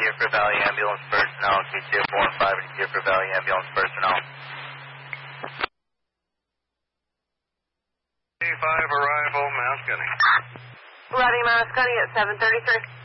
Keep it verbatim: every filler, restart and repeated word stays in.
Deerfield Valley Ambulance personnel, T two four five and Deerfield Valley Ambulance personnel. T five arrival, Mount Gunny. Arriving Mount Gunny at seven thirty-three.